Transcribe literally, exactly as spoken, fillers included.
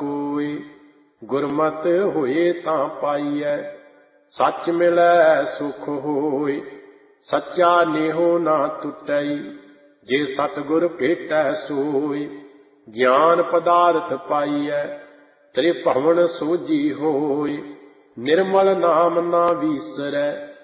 कोई। गुरमत होए तां पाईਐ, सच मिलै सुख होय। सच्चा नेहो ना टुटई, जे सतगुर भेटै सोय। ज्ञान पदार्थ पाईਐ, त्रिभुवन सोझी होय। निर्मल नाम ना बीसरै,